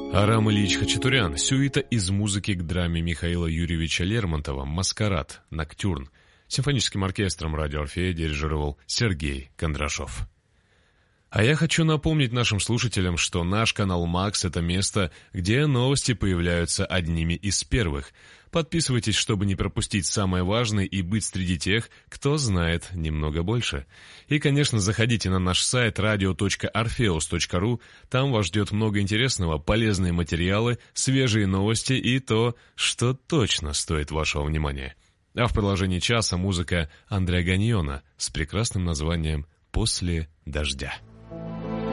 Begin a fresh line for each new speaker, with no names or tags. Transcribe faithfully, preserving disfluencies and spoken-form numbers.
Арам Ильич Хачатурян. Сюита из музыки к драме Михаила Юрьевича Лермонтова «Маскарад», «Ноктюрн». Симфоническим оркестром радио «Орфея» дирижировал Сергей Кондрашов. А я хочу напомнить нашим слушателям, что наш канал «Макс» — это место, где новости появляются одними из первых. Подписывайтесь, чтобы не пропустить самое важное и быть среди тех, кто знает немного больше. И, конечно, заходите на наш сайт радио точка орфеус точка ру. Там вас ждет много интересного, полезные материалы, свежие новости и то, что точно стоит вашего внимания. А в продолжении часа музыка Андреа Ганьона с прекрасным названием «После дождя».